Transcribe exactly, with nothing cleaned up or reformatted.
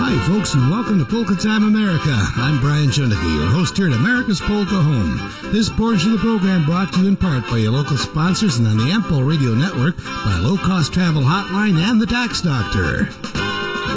Hi, folks, and welcome to Polka Time America. I'm Brian Schoenecke, your host here at America's Polka Home. This portion of the program brought to you in part by your local sponsors and on the Ample Radio Network by Low Cost Travel Hotline and the Tax Doctor.